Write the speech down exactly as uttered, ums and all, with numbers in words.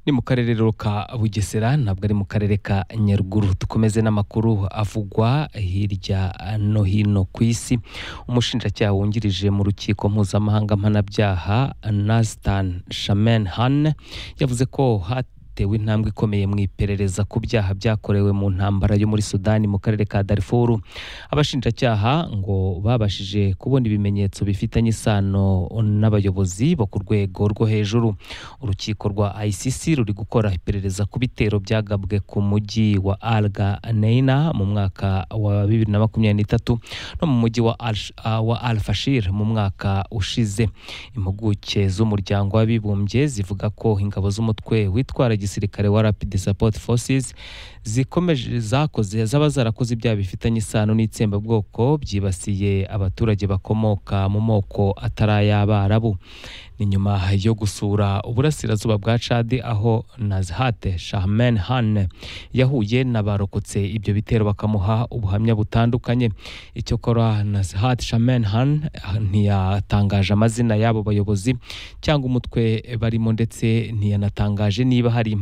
ni mu karere ka Bugesera ntabwo ari mu karere ka Nyaruguru. Dukomeze n'amakuru avugwa hirya no hino ku isi. Umushinjacyaha wungirije mu rukiko mpuzamahanga mpanabyaha Naztan Shamenhan yavuze ko tewe intambwe ikomeye mu iperereza ku byaha byakorewe mu ntambara yo muri Sudani mu karere ka Darfur. Abashinjacyaha ngo babashije kubona ibimenyetso bifitanye isano n'abayobozi bo ku rwego rwo hejuru. Urukiko rwa I C C ruri gukora iperereza ku bitero byagabwe ku mujyi wa Al Ganeina mu mwaka wa bibiri na makumyabiri n'itatu no mu mujyi wa Al, uh, wa Al Fashir mu mwaka ushize. Impuguke z'umuryango w'abibumbye zivuga ko ingabo z'umutwe witwara gisirikare wa Rapid Support Forces zikomeje zakoze zaba zarakoze ibyaha bifitanye isano n'itsembabwoko byibasiye abaturage bakomoka mu moko atari ay'Abarabu. Ni nyuma yo gusura uburasirazuba bwa Chad aho Nazhat Shamenhan yahuye n'abarokotse ibyo bitero bakamuha ubuhamya butandukanye. Icyo kora Nazhat Shamenhan ntiyatangaje amazina y'abo bayobozi cyangwa umutwe barimo ndetse ntiyanatangaje niba hari